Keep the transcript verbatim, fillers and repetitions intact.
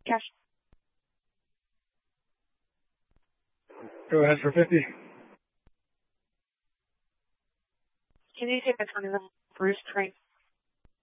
Cash. Go ahead for fifty. Can you take the twenty Bruce Train?